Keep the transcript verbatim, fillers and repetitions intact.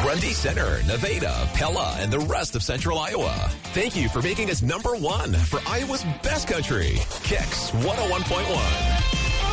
Grundy Center, Nevada, Pella, and the rest of Central Iowa. Thank you for making us number one for Iowa's best country. Kicks one oh one point one.